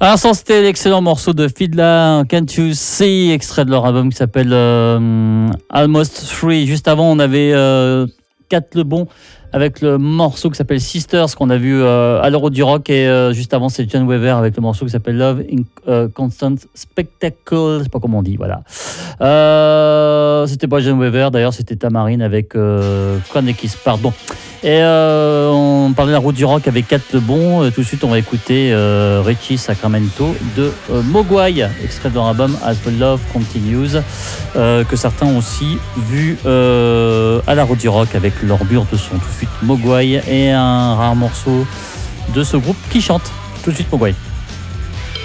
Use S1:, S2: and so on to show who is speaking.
S1: À l'instant, c'était l'excellent morceau de Fiddler, Can't You See, extrait de leur album qui s'appelle Almost Free. Juste avant, on avait Kat Lebon avec le morceau qui s'appelle Sisters, qu'on a vu à l'Euro du Rock. Et juste avant, c'est John Weaver avec le morceau qui s'appelle Love in Constant Spectacle. Je sais pas comment on dit, voilà. C'était pas John Weaver, d'ailleurs, c'était Tamarine avec Chronic pardon. Et on parlait de la route du rock avec Kat Lebon. Tout de suite, on va écouter Richie Sacramento de Mogwai, extrait de leur album As the Love Continues, que certains ont aussi vu à la route du rock avec leur mur de son. Tout de suite, Mogwai et un rare morceau de ce groupe qui chante. Tout de suite, Mogwai.